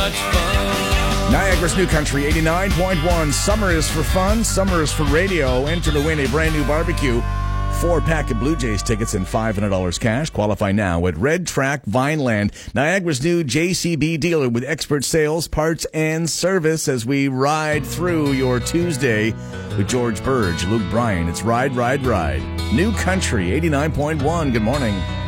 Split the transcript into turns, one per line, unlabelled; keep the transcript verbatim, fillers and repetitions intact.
Niagara's New Country eighty-nine point one. Summer is for fun. Summer is for radio. Enter to win a brand new barbecue. Four-pack of Blue Jays tickets and five hundred dollars cash. Qualify now at Red Track Vineland, Niagara's new J C B dealer with expert sales, parts, and service as we ride through your Tuesday with George Burge, Luke Bryan. It's Ride, Ride, Ride. New Country eighty-nine point one. Good morning.